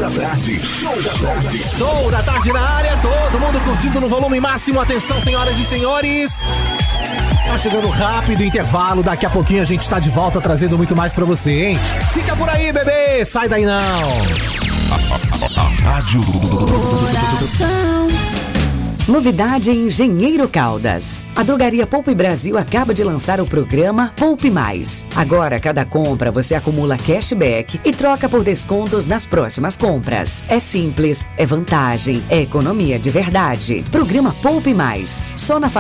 da tarde. Show da tarde. Show da tarde na área. Todo mundo curtindo no volume máximo. Atenção, senhoras e senhores. Tá chegando rápido o intervalo. Daqui a pouquinho a gente tá de volta trazendo muito mais pra você, hein? Fica por aí, bebê. Sai daí não. Rádio Novidade em Engenheiro Caldas. A Drogaria Poupe Brasil acaba de lançar o programa Poupe Mais. Agora, cada compra você acumula cashback e troca por descontos nas próximas compras. É simples, é vantagem, é economia de verdade. Programa Poupe Mais. Só na